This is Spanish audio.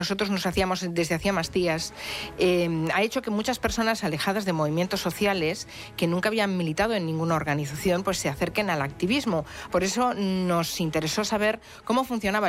nosotros nos hacíamos desde hacía más días, ha hecho que muchas personas alejadas de movimientos sociales, que nunca habían militado en ninguna organización, pues se acerquen al activismo. Por eso nos interesó saber cómo funcionaba